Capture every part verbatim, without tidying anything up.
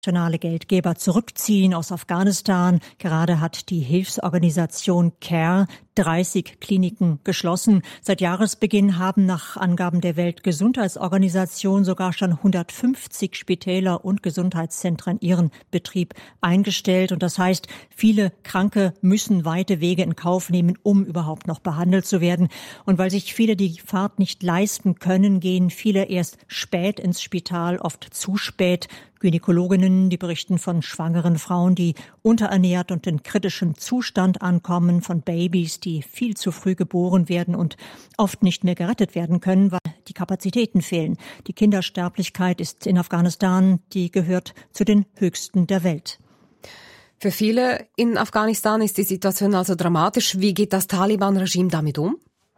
Internationale Geldgeber zurückziehen aus Afghanistan. Gerade hat die Hilfsorganisation CARE dreißig Kliniken geschlossen. Seit Jahresbeginn haben nach Angaben der Weltgesundheitsorganisation sogar schon hundertfünfzig Spitäler und Gesundheitszentren ihren Betrieb eingestellt. Und das heißt, viele Kranke müssen weite Wege in Kauf nehmen, um überhaupt noch behandelt zu werden. Und weil sich viele die Fahrt nicht leisten können, gehen viele erst spät ins Spital, oft zu spät. Gynäkologinnen, die berichten von schwangeren Frauen, die unterernährt und in kritischem Zustand ankommen, von Babys, die viel zu früh geboren werden und oft nicht mehr gerettet werden können, weil die Kapazitäten fehlen. Die Kindersterblichkeit ist in Afghanistan, die gehört zu den höchsten der Welt. Für viele in Afghanistan ist die Situation also dramatisch. Wie geht das Taliban-Regime damit um?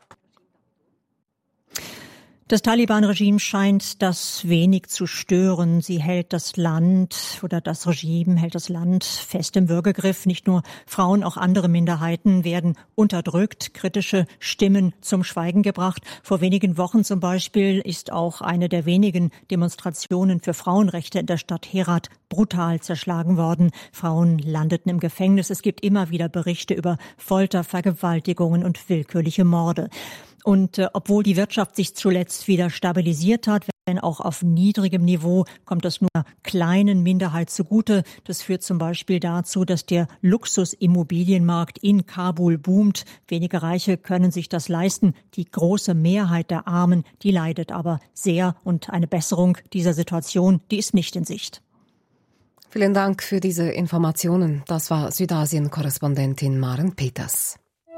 Das Taliban-Regime scheint das wenig zu stören. Sie hält das Land oder das Regime hält das Land fest im Würgegriff. Nicht nur Frauen, auch andere Minderheiten werden unterdrückt, kritische Stimmen zum Schweigen gebracht. Vor wenigen Wochen zum Beispiel ist auch eine der wenigen Demonstrationen für Frauenrechte in der Stadt Herat brutal zerschlagen worden. Frauen landeten im Gefängnis. Es gibt immer wieder Berichte über Folter, Vergewaltigungen und willkürliche Morde. Und äh, obwohl die Wirtschaft sich zuletzt wieder stabilisiert hat, wenn auch auf niedrigem Niveau, kommt das nur einer kleinen Minderheit zugute. Das führt zum Beispiel dazu, dass der Luxusimmobilienmarkt in Kabul boomt. Wenige Reiche können sich das leisten. Die große Mehrheit der Armen, die leidet aber sehr. Und eine Besserung dieser Situation, die ist nicht in Sicht. Vielen Dank für diese Informationen. Das war Südasien-Korrespondentin Maren Peters.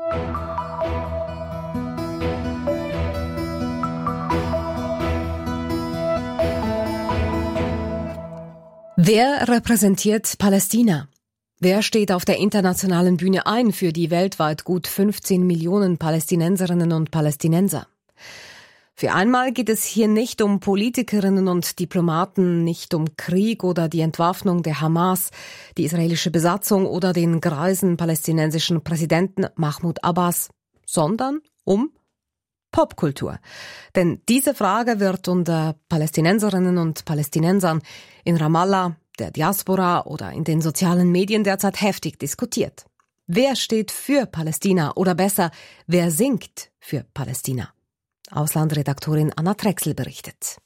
Wer repräsentiert Palästina? Wer steht auf der internationalen Bühne ein für die weltweit gut fünfzehn Millionen Palästinenserinnen und Palästinenser? Für einmal geht es hier nicht um Politikerinnen und Diplomaten, nicht um Krieg oder die Entwaffnung der Hamas, die israelische Besatzung oder den greisen palästinensischen Präsidenten Mahmoud Abbas, sondern um Popkultur. Denn diese Frage wird unter Palästinenserinnen und Palästinensern in Ramallah, der Diaspora oder in den sozialen Medien derzeit heftig diskutiert. Wer steht für Palästina oder besser, wer singt für Palästina? Auslandredaktorin Anna Trexel berichtet.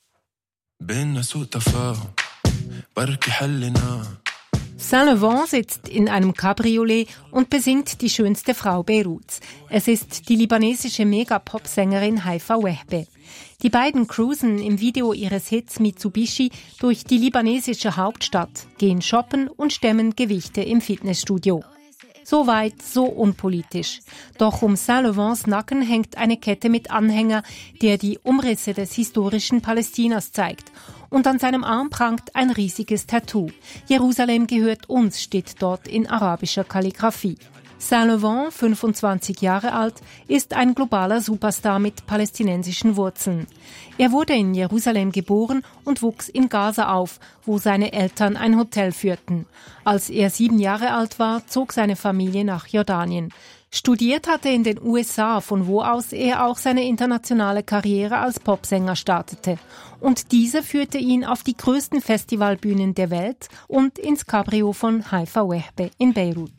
Saint-Laurent sitzt in einem Cabriolet und besingt die schönste Frau Beiruts. Es ist die libanesische Mega-Pop-Sängerin Haifa Wehbe. Die beiden cruisen im Video ihres Hits Mitsubishi durch die libanesische Hauptstadt, gehen shoppen und stemmen Gewichte im Fitnessstudio. So weit, so unpolitisch. Doch um Saint-Laurents Nacken hängt eine Kette mit Anhänger, der die Umrisse des historischen Palästinas zeigt. Und an seinem Arm prangt ein riesiges Tattoo. Jerusalem gehört uns, steht dort in arabischer Kalligraphie. Saint-Laurent, fünfundzwanzig Jahre alt, ist ein globaler Superstar mit palästinensischen Wurzeln. Er wurde in Jerusalem geboren und wuchs in Gaza auf, wo seine Eltern ein Hotel führten. Als er sieben Jahre alt war, zog seine Familie nach Jordanien. Studiert hatte er in den U S A, von wo aus er auch seine internationale Karriere als Popsänger startete. Und diese führte ihn auf die größten Festivalbühnen der Welt und ins Cabrio von Haifa Wehbe in Beirut.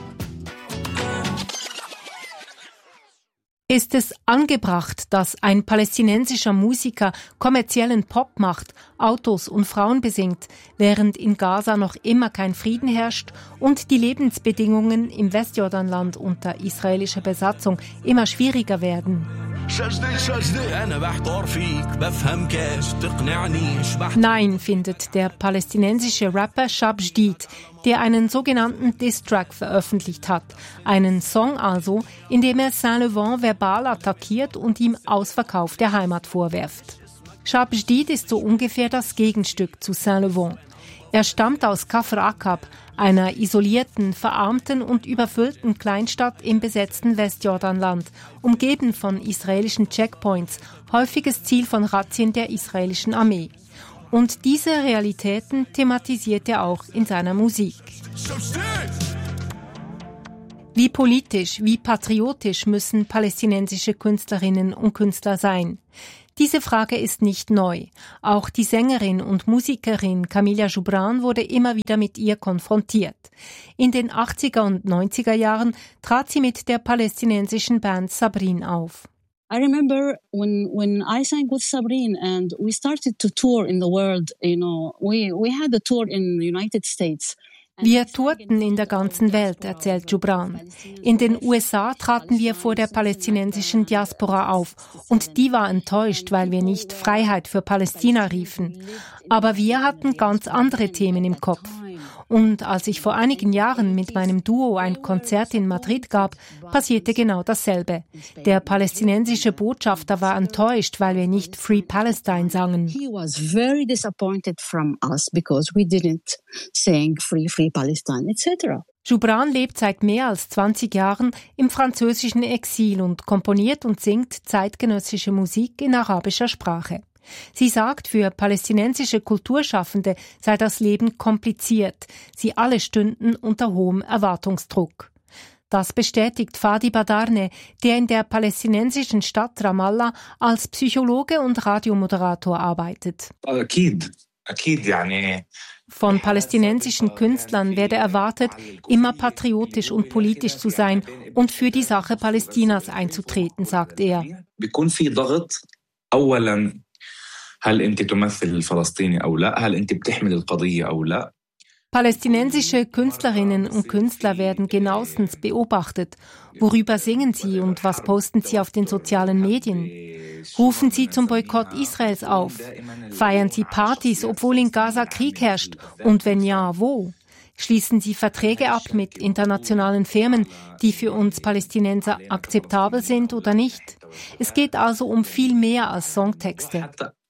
Ist es angebracht, dass ein palästinensischer Musiker kommerziellen Pop macht, Autos und Frauen besingt, während in Gaza noch immer kein Frieden herrscht und die Lebensbedingungen im Westjordanland unter israelischer Besatzung immer schwieriger werden? Nein, findet der palästinensische Rapper Shab Jdid, der einen sogenannten Diss-Track veröffentlicht hat. Einen Song also, in dem er Saint-Laurent verbal attackiert und ihm Ausverkauf der Heimat vorwirft. Shab Jdid ist so ungefähr das Gegenstück zu Saint-Laurent. Er stammt aus Kafr Akab, einer isolierten, verarmten und überfüllten Kleinstadt im besetzten Westjordanland, umgeben von israelischen Checkpoints, häufiges Ziel von Razzien der israelischen Armee. Und diese Realitäten thematisiert er auch in seiner Musik. Wie politisch, wie patriotisch müssen palästinensische Künstlerinnen und Künstler sein? Diese Frage ist nicht neu. Auch die Sängerin und Musikerin Camilla Joubran wurde immer wieder mit ihr konfrontiert. In den achtziger und neunziger Jahren trat sie mit der palästinensischen Band Sabrin auf. I remember when when I sang with Sabrin and we started to tour in the world, you know, we we had a tour in the United States. Wir tourten in der ganzen Welt, erzählt Joubran. In den U S A traten wir vor der palästinensischen Diaspora auf und die war enttäuscht, weil wir nicht Freiheit für Palästina riefen. Aber wir hatten ganz andere Themen im Kopf. Und als ich vor einigen Jahren mit meinem Duo ein Konzert in Madrid gab, passierte genau dasselbe. Der palästinensische Botschafter war enttäuscht, weil wir nicht Free Palestine sangen. He was very disappointed from us because we didn't sing Free Free Palestine, et cetera. Joubran lebt seit mehr als zwanzig Jahren im französischen Exil und komponiert und singt zeitgenössische Musik in arabischer Sprache. Sie sagt, für palästinensische Kulturschaffende sei das Leben kompliziert. Sie alle stünden unter hohem Erwartungsdruck. Das bestätigt Fadi Badarne, der in der palästinensischen Stadt Ramallah als Psychologe und Radiomoderator arbeitet. Von palästinensischen Künstlern werde erwartet, immer patriotisch und politisch zu sein und für die Sache Palästinas einzutreten, sagt er. هل أنت تمثل الفلسطيني أو لا؟ هل أنت بتحمل القضية أو لا؟ Palästinensische Künstlerinnen und Künstler werden genauestens beobachtet. Worüber singen sie und was posten sie auf den sozialen Medien? Rufen sie zum Boykott Israels auf? Feiern sie Partys, obwohl in Gaza Krieg herrscht? Und wenn ja, wo? Schließen sie Verträge ab mit internationalen Firmen, die für uns Palästinenser akzeptabel sind oder nicht? Es geht also um viel mehr als Songtexte.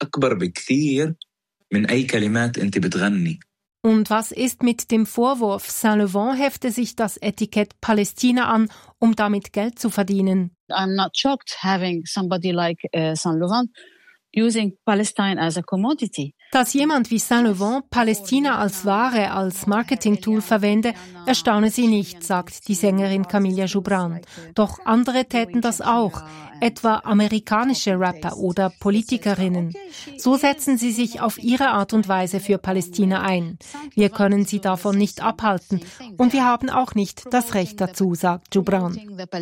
Und was ist mit dem Vorwurf, Saint-Levant hefte sich das Etikett Palästina an, um damit Geld zu verdienen? I'm not shocked having somebody like uh, Saint-Levant using Palestine as a commodity. Dass jemand wie Saint-Levant Palästina als Ware, als Marketingtool verwende, erstaune sie nicht, sagt die Sängerin Camilla Joubran. Doch andere täten das auch, etwa amerikanische Rapper oder Politikerinnen. So setzen sie sich auf ihre Art und Weise für Palästina ein. Wir können sie davon nicht abhalten und wir haben auch nicht das Recht dazu, sagt Joubran.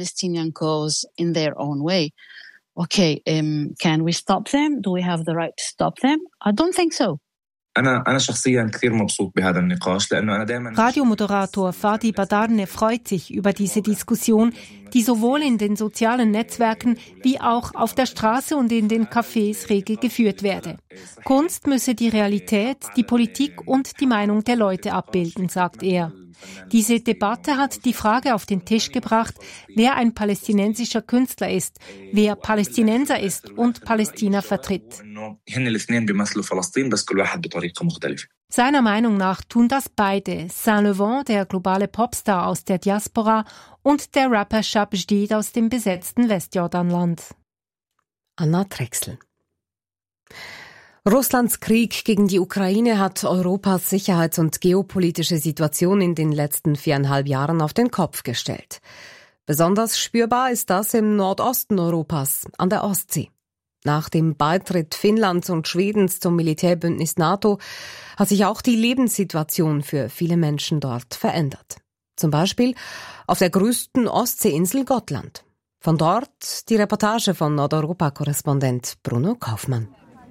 Okay, um, can we stop them? Do we have the right to stop them? I don't think so. Radiomoderator Fadi Badarne freut sich über diese Diskussion, die sowohl in den sozialen Netzwerken wie auch auf der Straße und in den Cafés rege geführt werde. Kunst müsse die Realität, die Politik und die Meinung der Leute abbilden, sagt er. Diese Debatte hat die Frage auf den Tisch gebracht, wer ein palästinensischer Künstler ist, wer Palästinenser ist und Palästina vertritt. Seiner Meinung nach tun das beide, Saint-Levant, der globale Popstar aus der Diaspora, und der Rapper Shab Jdid aus dem besetzten Westjordanland. Anna Drechsel. Russlands Krieg gegen die Ukraine hat Europas sicherheits- und geopolitische Situation in den letzten viereinhalb Jahren auf den Kopf gestellt. Besonders spürbar ist das im Nordosten Europas, an der Ostsee. Nach dem Beitritt Finnlands und Schwedens zum Militärbündnis NATO hat sich auch die Lebenssituation für viele Menschen dort verändert. Zum Beispiel auf der größten Ostseeinsel Gotland. Von dort die Reportage von Nordeuropa-Korrespondent Bruno Kaufmann.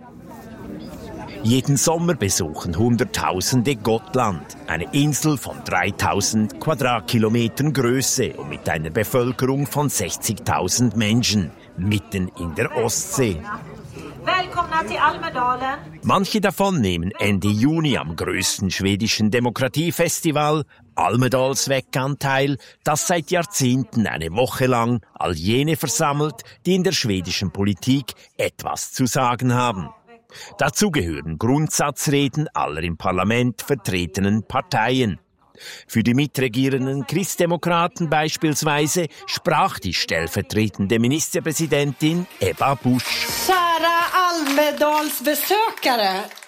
Jeden Sommer besuchen Hunderttausende Gotland, eine Insel von dreitausend Quadratkilometern Größe und mit einer Bevölkerung von sechzigtausend Menschen, mitten in der Ostsee. Välkomna till Almedalen. Manche davon nehmen Ende Juni am größten schwedischen Demokratiefestival Almedalsveckan teil, das seit Jahrzehnten eine Woche lang all jene versammelt, die in der schwedischen Politik etwas zu sagen haben. Dazu gehören Grundsatzreden aller im Parlament vertretenen Parteien. Für die mitregierenden Christdemokraten beispielsweise sprach die stellvertretende Ministerpräsidentin Ebba Busch. Kära Almedalsbesökare,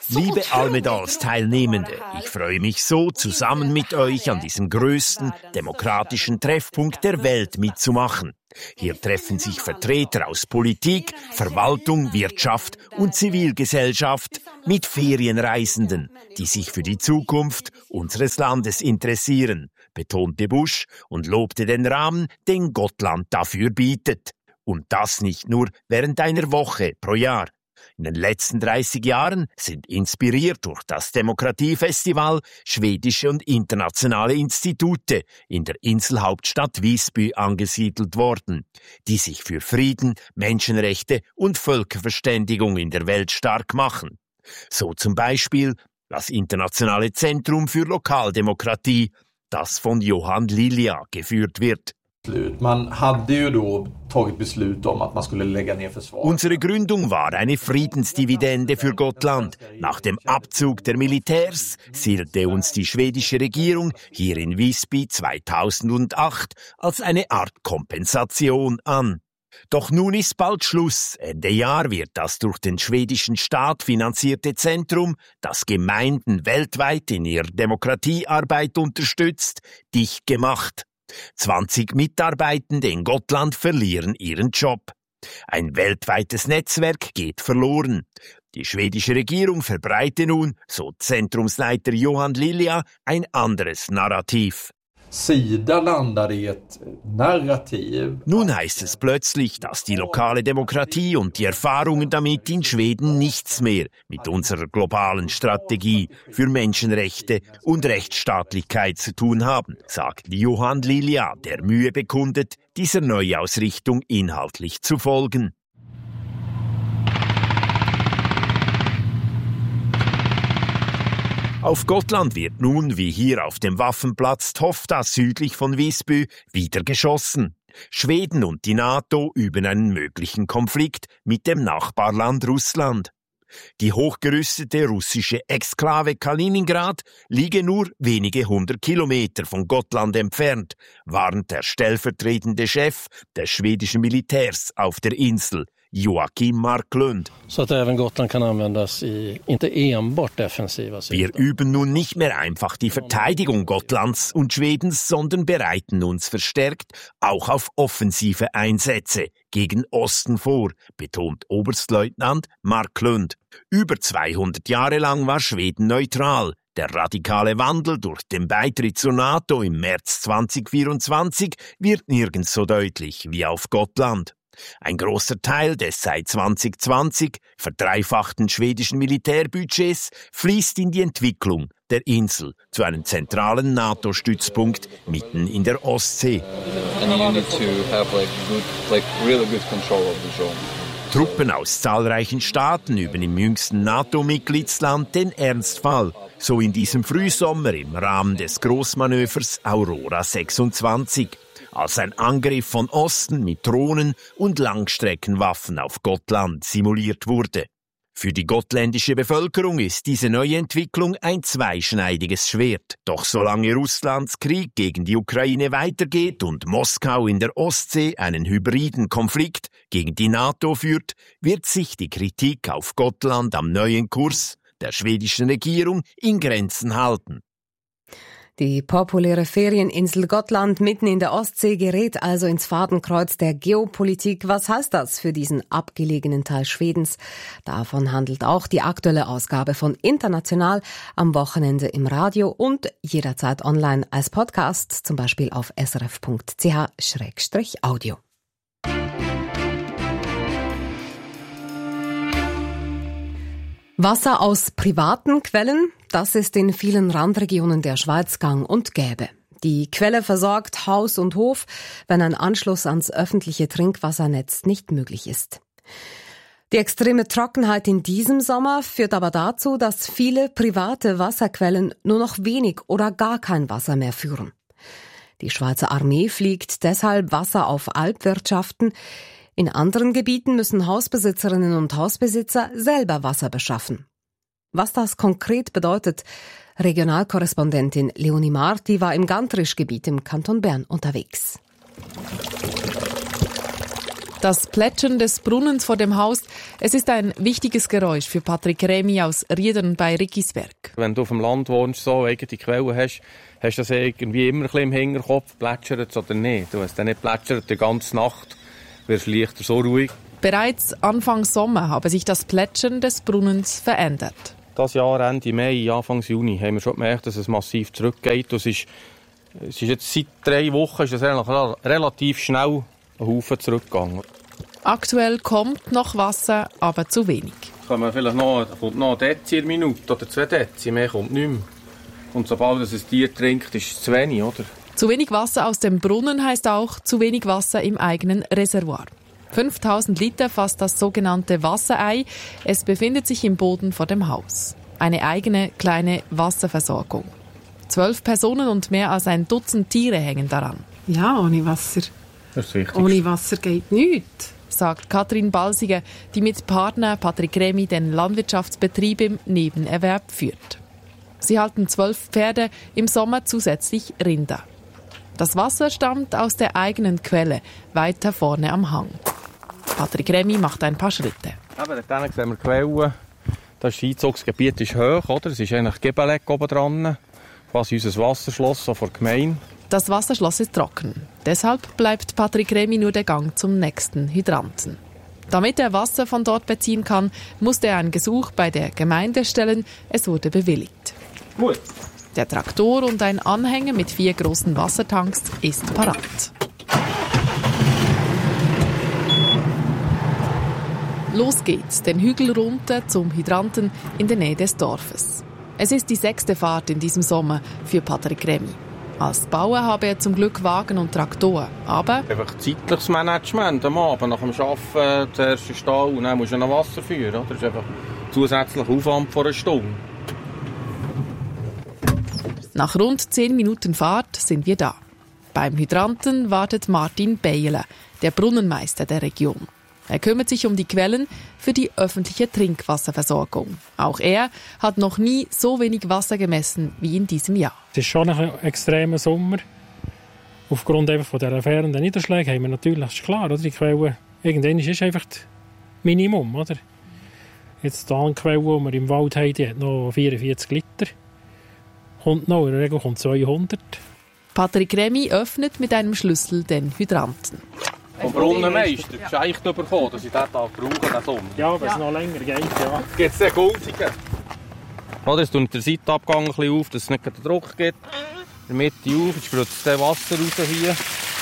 Liebe Almedals-Teilnehmende, ich freue mich so, zusammen mit euch an diesem größten demokratischen Treffpunkt der Welt mitzumachen. Hier treffen sich Vertreter aus Politik, Verwaltung, Wirtschaft und Zivilgesellschaft mit Ferienreisenden, die sich für die Zukunft unseres Landes interessieren, betonte Bush und lobte den Rahmen, den Gotland dafür bietet. Und das nicht nur während einer Woche pro Jahr. In den letzten dreißig Jahren sind inspiriert durch das Demokratiefestival schwedische und internationale Institute in der Inselhauptstadt Visby angesiedelt worden, die sich für Frieden, Menschenrechte und Völkerverständigung in der Welt stark machen. So zum Beispiel das Internationale Zentrum für Lokaldemokratie, das von Johan Lilja geführt wird. Man hade ju då tagit beslut om att man skulle lägga ner försvaret. Unsere Gründung war eine Friedensdividende für Gotland. Nach dem Abzug der Militärs siedelte uns die schwedische Regierung hier in Visby zweitausendacht als eine Art Kompensation an. Doch nun ist bald Schluss. Ende Jahr wird das durch den schwedischen Staat finanzierte Zentrum, das Gemeinden weltweit in ihrer Demokratiearbeit unterstützt, dicht gemacht. zwanzig Mitarbeitende in Gotland verlieren ihren Job. Ein weltweites Netzwerk geht verloren. Die schwedische Regierung verbreite nun, so Zentrumsleiter Johan Lilja, ein anderes Narrativ. Sida landar i ett narrativ. Nun heißt es plötzlich, dass die lokale Demokratie und die Erfahrungen damit in Schweden nichts mehr mit unserer globalen Strategie für Menschenrechte und Rechtsstaatlichkeit zu tun haben, sagt Johan Lilja, der Mühe bekundet, dieser Neuausrichtung inhaltlich zu folgen. Auf Gotland wird nun, wie hier auf dem Waffenplatz Tofta südlich von Visby, wieder geschossen. Schweden und die NATO üben einen möglichen Konflikt mit dem Nachbarland Russland. Die hochgerüstete russische Exklave Kaliningrad liege nur wenige hundert Kilometer von Gotland entfernt, warnt der stellvertretende Chef des schwedischen Militärs auf der Insel, Joakim Marklund. Så att även Gotland kan användas i inte enbart defensiva syften. Wir üben nun nicht mehr einfach die Verteidigung Gotlands und Schwedens, sondern bereiten uns verstärkt auch auf offensive Einsätze gegen Osten vor, betont Oberstleutnant Marklund. Über zweihundert Jahre lang war Schweden neutral. Der radikale Wandel durch den Beitritt zur NATO im März zweitausendvierundzwanzig wird nirgends so deutlich wie auf Gotland. Ein großer Teil des seit zweitausendzwanzig verdreifachten schwedischen Militärbudgets fließt in die Entwicklung der Insel zu einem zentralen NATO-Stützpunkt mitten in der Ostsee. Truppen aus zahlreichen Staaten üben im jüngsten NATO-Mitgliedsland den Ernstfall, so in diesem Frühsommer im Rahmen des Großmanövers Aurora sechsundzwanzig. Als ein Angriff von Osten mit Drohnen und Langstreckenwaffen auf Gotland simuliert wurde. Für die gotländische Bevölkerung ist diese neue Entwicklung ein zweischneidiges Schwert. Doch solange Russlands Krieg gegen die Ukraine weitergeht und Moskau in der Ostsee einen hybriden Konflikt gegen die NATO führt, wird sich die Kritik auf Gotland am neuen Kurs der schwedischen Regierung in Grenzen halten. Die populäre Ferieninsel Gotland mitten in der Ostsee gerät also ins Fadenkreuz der Geopolitik. Was heißt das für diesen abgelegenen Teil Schwedens? Davon handelt auch die aktuelle Ausgabe von International am Wochenende im Radio und jederzeit online als Podcast, zum Beispiel auf s r f punkt c h slash audio. Wasser aus privaten Quellen, das ist in vielen Randregionen der Schweiz gang und gäbe. Die Quelle versorgt Haus und Hof, wenn ein Anschluss ans öffentliche Trinkwassernetz nicht möglich ist. Die extreme Trockenheit in diesem Sommer führt aber dazu, dass viele private Wasserquellen nur noch wenig oder gar kein Wasser mehr führen. Die Schweizer Armee fliegt deshalb Wasser auf Alpwirtschaften. In anderen Gebieten müssen Hausbesitzerinnen und Hausbesitzer selber Wasser beschaffen. Was das konkret bedeutet, Regionalkorrespondentin Leonie Marti war im Gantrisch-Gebiet im Kanton Bern unterwegs. Das Plätschern des Brunnens vor dem Haus, es ist ein wichtiges Geräusch für Patrick Remy aus Riedern bei Riggisberg. Wenn du auf dem Land wohnst, so eigene Quellen hast, hast du das irgendwie immer ein bisschen im Hinterkopf, plätschert es oder nicht. Wenn es dann nicht plätschert die ganze Nacht, wirst du leichter so ruhig. Bereits Anfang Sommer habe sich das Plätschern des Brunnens verändert. Das Jahr, Ende Mai, Anfang Juni, haben wir schon gemerkt, dass es massiv zurückgeht. Es ist, es ist jetzt seit drei Wochen ist es relativ schnell ein Haufen zurückgegangen. Aktuell kommt noch Wasser, aber zu wenig. Kommt vielleicht noch, kommt noch ein Dezi in Minute oder zwei Dezi, mehr kommt nicht mehr. Und sobald es ein Tier trinkt, ist es zu wenig, oder? Zu wenig Wasser aus dem Brunnen heisst auch zu wenig Wasser im eigenen Reservoir. fünftausend Liter fasst das sogenannte Wasserei. Es befindet sich im Boden vor dem Haus. Eine eigene kleine Wasserversorgung. Zwölf Personen und mehr als ein Dutzend Tiere hängen daran. Ja, ohne Wasser. Das ist wichtig. Ohne Wasser geht nichts, sagt Katrin Balsiger, die mit Partner Patrick Remy den Landwirtschaftsbetrieb im Nebenerwerb führt. Sie halten zwölf Pferde, im Sommer zusätzlich Rinder. Das Wasser stammt aus der eigenen Quelle, weiter vorne am Hang. Patrick Remy macht ein paar Schritte. Aber dann sehen wir Quellen. Das Einzugsgebiet ist hoch, oder? Es ist eigentlich Gebeleck oben dran, quasi unser Wasserschloss so vor der Gemeinde. Das Wasserschloss ist trocken. Deshalb bleibt Patrick Remy nur der Gang zum nächsten Hydranten. Damit er Wasser von dort beziehen kann, musste er ein Gesuch bei der Gemeinde stellen. Es wurde bewilligt. Gut. Der Traktor und ein Anhänger mit vier großen Wassertanks ist parat. Los geht's, den Hügel runter zum Hydranten in der Nähe des Dorfes. Es ist die sechste Fahrt in diesem Sommer für Patrick Remy. Als Bauer habe er zum Glück Wagen und Traktor, aber... Einfach zeitliches Management am Abend, nach dem Arbeiten zuerst in den Stall und dann musst du noch Wasser führen. Oder? Das ist einfach zusätzlicher Aufwand vor einer Stunde. Nach rund zehn Minuten Fahrt sind wir da. Beim Hydranten wartet Martin Beijele, der Brunnenmeister der Region. Er kümmert sich um die Quellen für die öffentliche Trinkwasserversorgung. Auch er hat noch nie so wenig Wasser gemessen wie in diesem Jahr. Es ist schon ein extremer Sommer. Aufgrund einfach von dieser fehlenden Niederschläge haben wir natürlich, das ist klar, oder? Die Quelle, irgendwann ist einfach das Minimum, oder? Jetzt die Quelle, die wir im Wald haben, die hat noch vierundvierzig Liter. Kommt noch, in der Regel kommt zweihundert. Patrick Remy öffnet mit einem Schlüssel den Hydranten. Vom Brunnenmeister geschenkt bekommen, dass ich diesen Tag brauche, diesen Sommer. Ja, wenn es noch länger geht, ja. Gibt es den Goldigen? Ja, das tut der Seitenabgang ein bisschen auf, dass es nicht den Druck gibt. In der Mitte auf, jetzt spritzt das Wasser raus hier.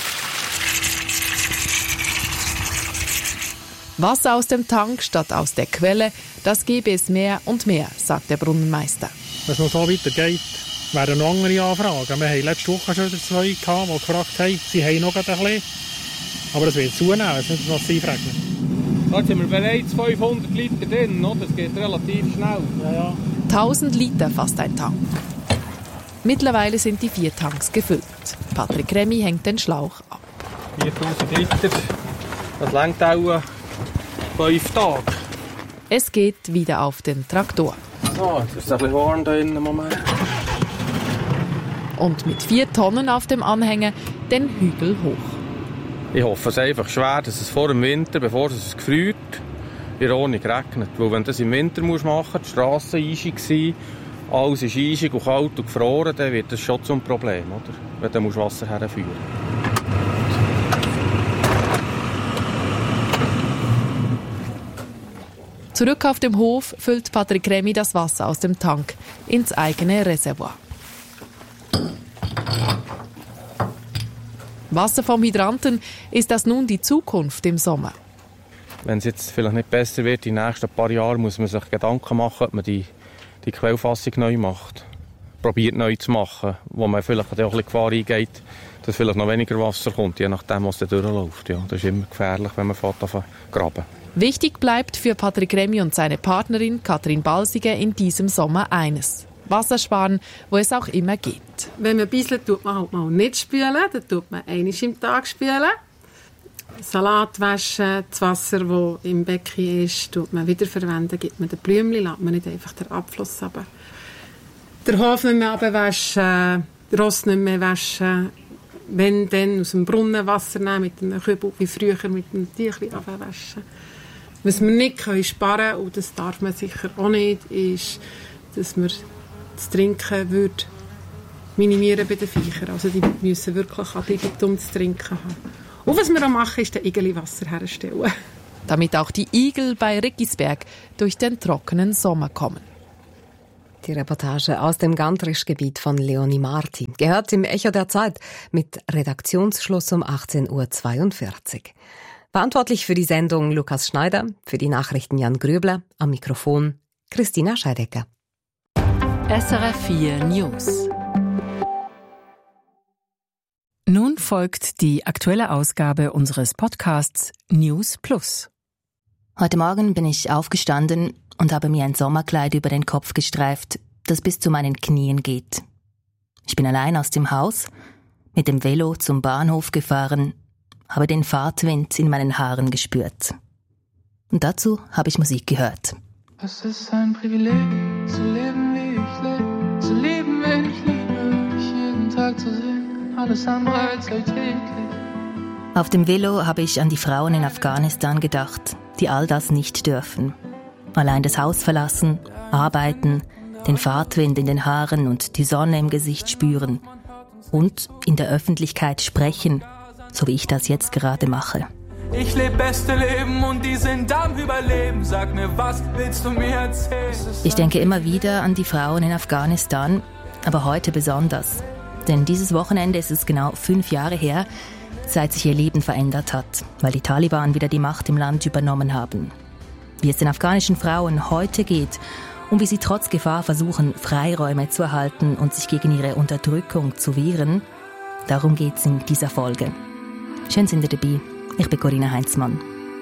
Wasser aus dem Tank statt aus der Quelle, das gebe es mehr und mehr, sagt der Brunnenmeister. Wenn es noch so weitergeht, wären noch andere Anfragen. Wir hatten letzte Woche schon zwei, die gefragt haben, sie haben noch ein bisschen. Aber es wird zunehmen, es wird massiv regnen. Jetzt sind wir bereits fünfhundert Liter drin, oder? Das geht relativ schnell. Ja, ja. tausend Liter fast ein Tank. Mittlerweile sind die vier Tanks gefüllt. Patrick Remy hängt den Schlauch ab. viertausend Liter, das reicht auch fünf Tage. Es geht wieder auf den Traktor. So, jetzt ist es ein bisschen warm da innen im Moment. Und mit vier Tonnen auf dem Anhänger den Hügel hoch. Ich hoffe es einfach schwer, dass es vor dem Winter, bevor es gefriert, in der Wohnung regnet. Weil wenn du das im Winter machen musst, die Strassen eisig waren, alles ist eisig und kalt und gefroren, dann wird das schon zum Problem, oder? Wenn du Wasser herführen musst. Zurück auf dem Hof füllt Patrick Remy das Wasser aus dem Tank ins eigene Reservoir. Wasser vom Hydranten, ist das nun die Zukunft im Sommer? Wenn es jetzt vielleicht nicht besser wird, in den nächsten paar Jahren, muss man sich Gedanken machen, ob man die, die Quellfassung neu macht. Probiert neu zu machen, wo man vielleicht auch ein bisschen Gefahr eingeht, dass vielleicht noch weniger Wasser kommt, je nachdem, was da durchläuft. Ja, das ist immer gefährlich, wenn man anfängt zu graben. Wichtig bleibt für Patrick Remy und seine Partnerin Katrin Balsiger in diesem Sommer eines: Wasser sparen, wo es auch immer geht. Wenn man bisselt, tut man halt mal nicht spülen. Dann tut man einmal im Tag spülen. Salat waschen, das Wasser, das im Becken ist, tut man wiederverwenden, gibt man den Blümchen, lässt man nicht einfach den Abfluss runter. Den Hof nicht mehr abwaschen, den Rost nicht mehr waschen, wenn dann aus dem Brunnenwasser nehmen, mit einem Kübel, wie früher mit einem Tüchlein waschen. Was wir nicht können sparen, und das darf man sicher auch nicht, ist, dass wir das Trinken würde minimieren bei den Viechern. Also die müssen wirklich an Eigentum zu trinken haben. Und was wir auch machen, ist den Igeli-Wasser herstellen. Damit auch die Igel bei Rickisberg durch den trockenen Sommer kommen. Die Reportage aus dem Gantrisch-Gebiet von Leonie Marti. Gehört im Echo der Zeit mit Redaktionsschluss um achtzehn Uhr zweiundvierzig. Verantwortlich für die Sendung Lukas Schneider, für die Nachrichten Jan Grübler, am Mikrofon Christina Scheidecker. S R F vier News. Nun folgt die aktuelle Ausgabe unseres Podcasts News Plus. Heute Morgen bin ich aufgestanden und habe mir ein Sommerkleid über den Kopf gestreift, das bis zu meinen Knien geht. Ich bin allein aus dem Haus, mit dem Velo zum Bahnhof gefahren, habe den Fahrtwind in meinen Haaren gespürt. Und dazu habe ich Musik gehört. Es ist ein Privileg, zu leben, wie ich lebe, zu lieben, wen ich liebe, mich jeden Tag zu sehen, alles andere als alltäglich. Auf dem Velo habe ich an die Frauen in Afghanistan gedacht, die all das nicht dürfen. Allein das Haus verlassen, arbeiten, den Fahrtwind in den Haaren und die Sonne im Gesicht spüren und in der Öffentlichkeit sprechen, so wie ich das jetzt gerade mache. Ich lebe beste Leben und die sind am Überleben. Sag mir, was willst du mir erzählen? Ich denke immer wieder an die Frauen in Afghanistan, aber heute besonders. Denn dieses Wochenende ist es genau fünf Jahre her, seit sich ihr Leben verändert hat, weil die Taliban wieder die Macht im Land übernommen haben. Wie es den afghanischen Frauen heute geht und wie sie trotz Gefahr versuchen, Freiräume zu erhalten und sich gegen ihre Unterdrückung zu wehren, darum geht es in dieser Folge. Schön sind ihr dabei. Ich bin Corinna Heinzmann.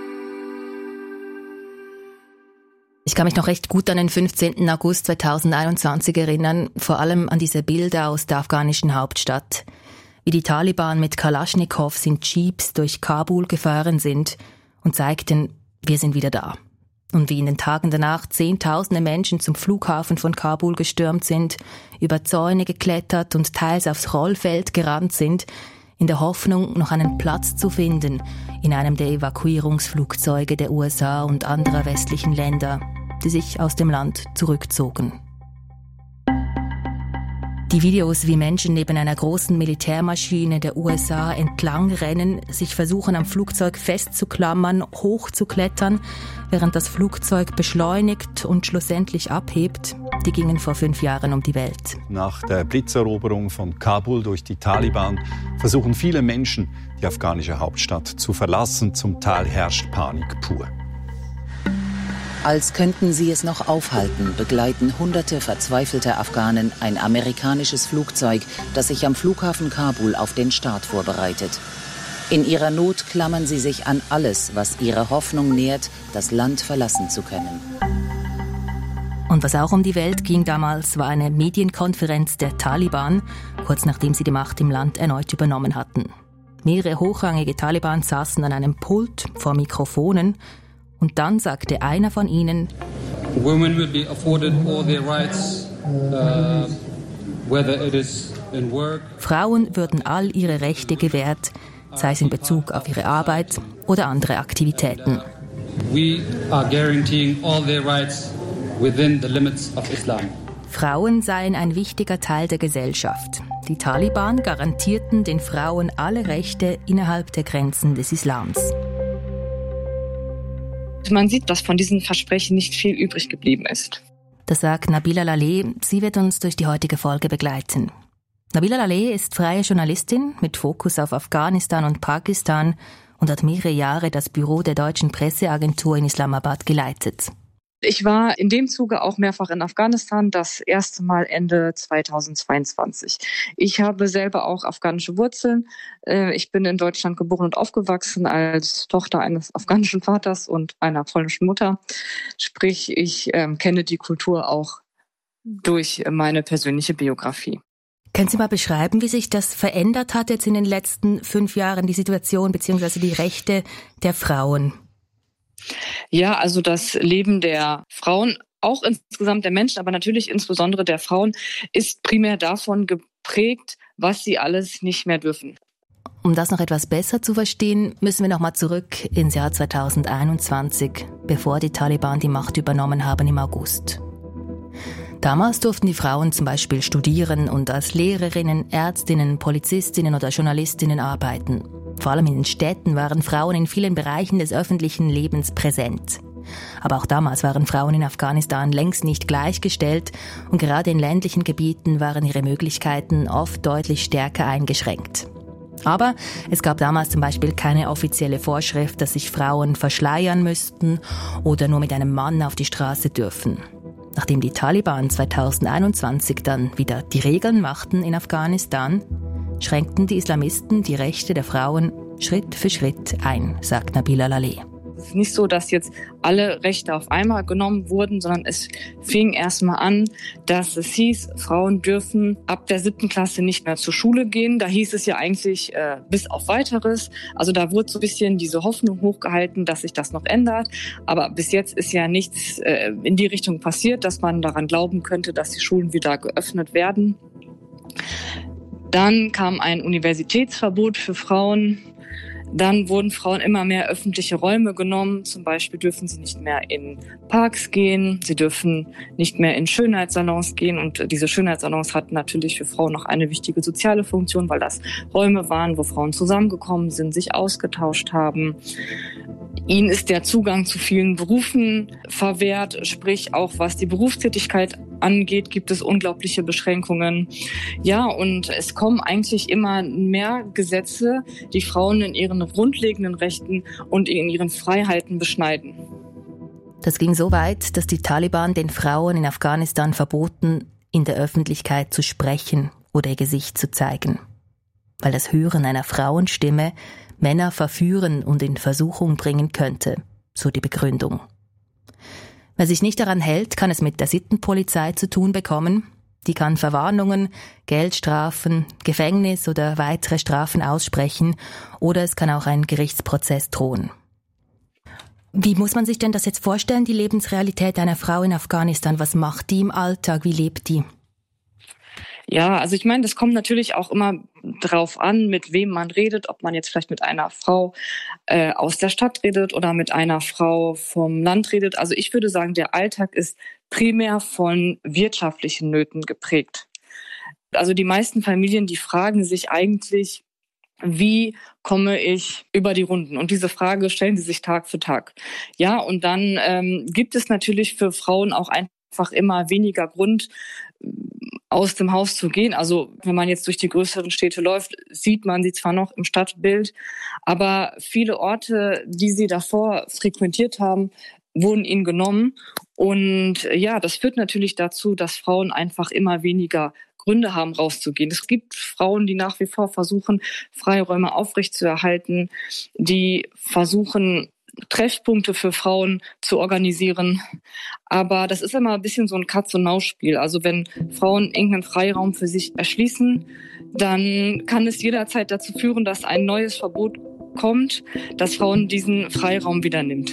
Ich kann mich noch recht gut an den fünfzehnten August zweitausendeinundzwanzig erinnern, vor allem an diese Bilder aus der afghanischen Hauptstadt. Wie die Taliban mit Kalaschnikows in Jeeps durch Kabul gefahren sind und zeigten, wir sind wieder da. Und wie in den Tagen danach Zehntausende Menschen zum Flughafen von Kabul gestürmt sind, über Zäune geklettert und teils aufs Rollfeld gerannt sind, in der Hoffnung, noch einen Platz zu finden in einem der Evakuierungsflugzeuge der U S A und anderer westlichen Länder, die sich aus dem Land zurückzogen. Die Videos, wie Menschen neben einer großen Militärmaschine der U S A entlang rennen, sich versuchen am Flugzeug festzuklammern, hochzuklettern, während das Flugzeug beschleunigt und schlussendlich abhebt, die gingen vor fünf Jahren um die Welt. Nach der Blitzeroberung von Kabul durch die Taliban versuchen viele Menschen, die afghanische Hauptstadt zu verlassen. Zum Teil herrscht Panik pur. Als könnten sie es noch aufhalten, begleiten hunderte verzweifelter Afghanen ein amerikanisches Flugzeug, das sich am Flughafen Kabul auf den Start vorbereitet. In ihrer Not klammern sie sich an alles, was ihre Hoffnung nährt, das Land verlassen zu können. Und was auch um die Welt ging damals, war eine Medienkonferenz der Taliban, kurz nachdem sie die Macht im Land erneut übernommen hatten. Mehrere hochrangige Taliban saßen an einem Pult vor Mikrofonen. Und dann sagte einer von ihnen, Women will be afforded all their rights, uh, whether it is in work. Frauen würden all ihre Rechte gewährt, sei es in Bezug auf ihre Arbeit oder andere Aktivitäten. We are guaranteeing all their rights within the limits of Islam. Frauen seien ein wichtiger Teil der Gesellschaft. Die Taliban garantierten den Frauen alle Rechte innerhalb der Grenzen des Islams. Man sieht, dass von diesen Versprechen nicht viel übrig geblieben ist. Das sagt Nabila Laleh. Sie wird uns durch die heutige Folge begleiten. Nabila Laleh ist freie Journalistin mit Fokus auf Afghanistan und Pakistan und hat mehrere Jahre das Büro der deutschen Presseagentur in Islamabad geleitet. Ich war in dem Zuge auch mehrfach in Afghanistan, das erste Mal Ende zweitausendzweiundzwanzig. Ich habe selber auch afghanische Wurzeln. Ich bin in Deutschland geboren und aufgewachsen als Tochter eines afghanischen Vaters und einer polnischen Mutter. Sprich, ich äh, kenne die Kultur auch durch meine persönliche Biografie. Können Sie mal beschreiben, wie sich das verändert hat jetzt in den letzten fünf Jahren, die Situation bzw. die Rechte der Frauen? Ja, also das Leben der Frauen, auch insgesamt der Menschen, aber natürlich insbesondere der Frauen, ist primär davon geprägt, was sie alles nicht mehr dürfen. Um das noch etwas besser zu verstehen, müssen wir nochmal zurück ins Jahr zweitausendeinundzwanzig, bevor die Taliban die Macht übernommen haben im August. Damals durften die Frauen zum Beispiel studieren und als Lehrerinnen, Ärztinnen, Polizistinnen oder Journalistinnen arbeiten. Vor allem in den Städten waren Frauen in vielen Bereichen des öffentlichen Lebens präsent. Aber auch damals waren Frauen in Afghanistan längst nicht gleichgestellt und gerade in ländlichen Gebieten waren ihre Möglichkeiten oft deutlich stärker eingeschränkt. Aber es gab damals zum Beispiel keine offizielle Vorschrift, dass sich Frauen verschleiern müssten oder nur mit einem Mann auf die Straße dürfen. Nachdem die Taliban zweitausendeinundzwanzig dann wieder die Regeln machten in Afghanistan, schränkten die Islamisten die Rechte der Frauen Schritt für Schritt ein, sagt Nabila Laleh. Es ist nicht so, dass jetzt alle Rechte auf einmal genommen wurden, sondern es fing erstmal an, dass es hieß, Frauen dürfen ab der siebten Klasse nicht mehr zur Schule gehen. Da hieß es ja eigentlich äh, bis auf Weiteres. Also da wurde so ein bisschen diese Hoffnung hochgehalten, dass sich das noch ändert. Aber bis jetzt ist ja nichts äh, in die Richtung passiert, dass man daran glauben könnte, dass die Schulen wieder geöffnet werden. Dann kam ein Universitätsverbot für Frauen. Dann wurden Frauen immer mehr öffentliche Räume genommen. Zum Beispiel dürfen sie nicht mehr in Parks gehen, sie dürfen nicht mehr in Schönheitssalons gehen. Und diese Schönheitssalons hatten natürlich für Frauen noch eine wichtige soziale Funktion, weil das Räume waren, wo Frauen zusammengekommen sind, sich ausgetauscht haben. Ihnen ist der Zugang zu vielen Berufen verwehrt, sprich auch was die Berufstätigkeit angeht, gibt es unglaubliche Beschränkungen. Ja, und es kommen eigentlich immer mehr Gesetze, die Frauen in ihren grundlegenden Rechten und in ihren Freiheiten beschneiden. Das ging so weit, dass die Taliban den Frauen in Afghanistan verboten, in der Öffentlichkeit zu sprechen oder ihr Gesicht zu zeigen. Weil das Hören einer Frauenstimme Männer verführen und in Versuchung bringen könnte, so die Begründung. Wer sich nicht daran hält, kann es mit der Sittenpolizei zu tun bekommen. Die kann Verwarnungen, Geldstrafen, Gefängnis oder weitere Strafen aussprechen oder es kann auch ein Gerichtsprozess drohen. Wie muss man sich denn das jetzt vorstellen, die Lebensrealität einer Frau in Afghanistan? Was macht die im Alltag? Wie lebt die? Ja, also ich meine, das kommt natürlich auch immer drauf an, mit wem man redet, ob man jetzt vielleicht mit einer Frau äh, aus der Stadt redet oder mit einer Frau vom Land redet. Also ich würde sagen, der Alltag ist primär von wirtschaftlichen Nöten geprägt. Also die meisten Familien, die fragen sich eigentlich, wie komme ich über die Runden? Und diese Frage stellen sie sich Tag für Tag. Ja, und dann ähm, gibt es natürlich für Frauen auch einfach immer weniger Grund, aus dem Haus zu gehen. Also wenn man jetzt durch die größeren Städte läuft, sieht man sie zwar noch im Stadtbild, aber viele Orte, die sie davor frequentiert haben, wurden ihnen genommen. Und ja, das führt natürlich dazu, dass Frauen einfach immer weniger Gründe haben, rauszugehen. Es gibt Frauen, die nach wie vor versuchen, Freiräume aufrechtzuerhalten, die versuchen, Treffpunkte für Frauen zu organisieren. Aber das ist immer ein bisschen so ein Katz-und-Maus-Spiel. Also wenn Frauen irgendeinen Freiraum für sich erschließen, dann kann es jederzeit dazu führen, dass ein neues Verbot kommt, dass Frauen diesen Freiraum wieder nimmt.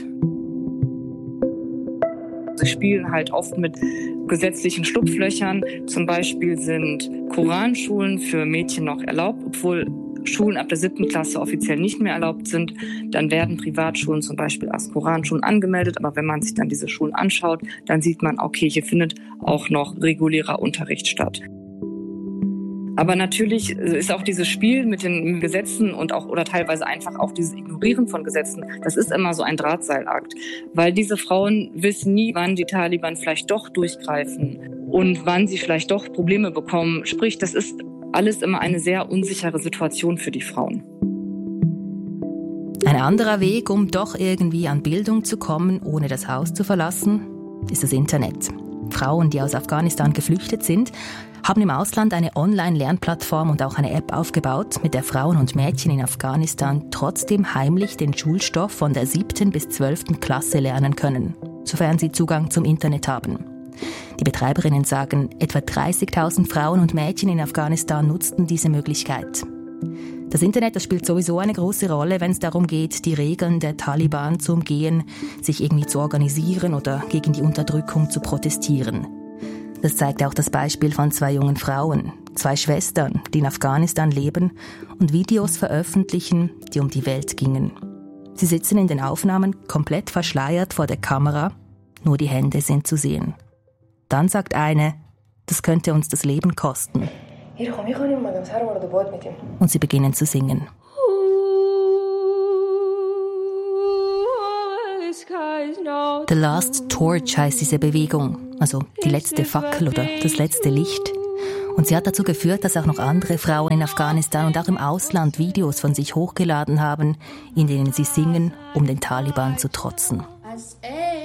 Sie spielen halt oft mit gesetzlichen Schlupflöchern. Zum Beispiel sind Koranschulen für Mädchen noch erlaubt, obwohl Schulen ab der siebten Klasse offiziell nicht mehr erlaubt sind. Dann werden Privatschulen zum Beispiel als Koranschulen angemeldet. Aber wenn man sich dann diese Schulen anschaut, dann sieht man, okay, hier findet auch noch regulärer Unterricht statt. Aber natürlich ist auch dieses Spiel mit den Gesetzen und auch oder teilweise einfach auch dieses Ignorieren von Gesetzen, das ist immer so ein Drahtseilakt. Weil diese Frauen wissen nie, wann die Taliban vielleicht doch durchgreifen und wann sie vielleicht doch Probleme bekommen. Sprich, das ist alles immer eine sehr unsichere Situation für die Frauen. Ein anderer Weg, um doch irgendwie an Bildung zu kommen, ohne das Haus zu verlassen, ist das Internet. Frauen, die aus Afghanistan geflüchtet sind, haben im Ausland eine Online-Lernplattform und auch eine App aufgebaut, mit der Frauen und Mädchen in Afghanistan trotzdem heimlich den Schulstoff von der siebten bis zwölften Klasse lernen können, sofern sie Zugang zum Internet haben. Die Betreiberinnen sagen, etwa dreißigtausend Frauen und Mädchen in Afghanistan nutzten diese Möglichkeit. Das Internet, das spielt sowieso eine große Rolle, wenn es darum geht, die Regeln der Taliban zu umgehen, sich irgendwie zu organisieren oder gegen die Unterdrückung zu protestieren. Das zeigt auch das Beispiel von zwei jungen Frauen, Zwei Schwestern, die in Afghanistan leben und Videos veröffentlichen, die um die Welt gingen. Sie sitzen in den Aufnahmen komplett verschleiert vor der Kamera, nur die Hände sind zu sehen. Dann sagt eine, das könnte uns das Leben kosten. Und sie beginnen zu singen. The Last Torch heißt diese Bewegung, also die letzte Fackel oder das letzte Licht. Und sie hat dazu geführt, dass auch noch andere Frauen in Afghanistan und auch im Ausland Videos von sich hochgeladen haben, in denen sie singen, um den Taliban zu trotzen.